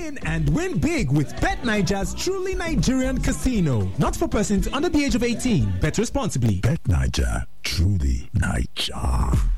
in and win big with Bet Niger's truly Nigerian casino. Not for persons under the age of 18. Bet responsibly. Bet Niger, truly Niger.